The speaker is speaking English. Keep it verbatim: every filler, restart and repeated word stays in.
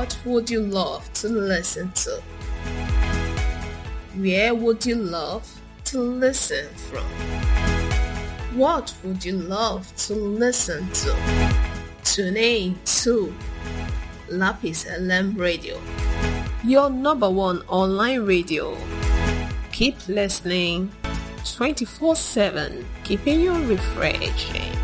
What would you love to listen to? Where would you love to listen from? What would you love to listen to? Tune in to Lapis L M Radio, your number one online radio. Keep listening twenty-four seven, keeping you refreshing.